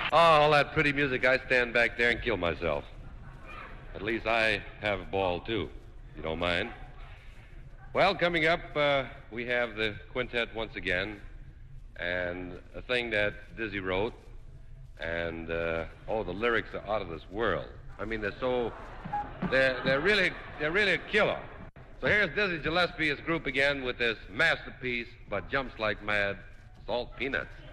Oh, all that pretty music, I stand back there and kill myself. At least I have a ball, too, if you don't mind. Well, coming up, we have the quintet once again, and a thing that Dizzy wrote, and, the lyrics are out of this world. I mean, they're really a killer. So here's Dizzy Gillespie, his group again, with this masterpiece, but jumps like mad, Salt Peanuts.